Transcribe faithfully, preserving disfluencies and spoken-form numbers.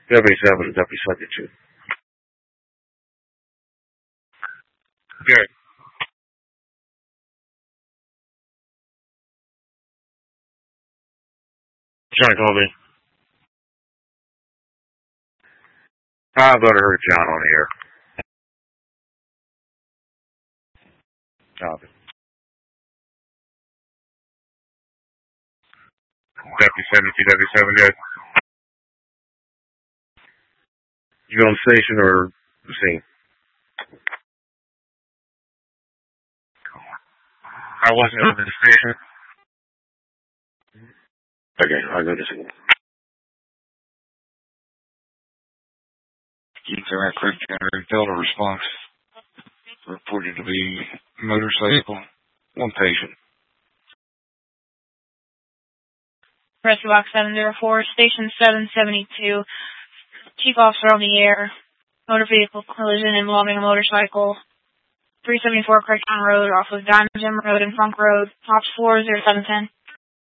Deputy seven and Deputy Subject two. Okay. Trying to call me. I'm going to hurt John on the air. Copy. Deputy seventy-two, Deputy seven, good. You on the station or the scene? I wasn't over the station. Okay, I'll go to the scene. Ethernet quick generated Delta response. Reported to be motorcycle. One patient. Rescue Box seven zero four, Station seven seventy-two. Chief Officer on the air. Motor vehicle collision involving a motorcycle. three seventy-four Craigtown Road off of Diamond Gym Road and Funk Road. Ops four zero seven ten.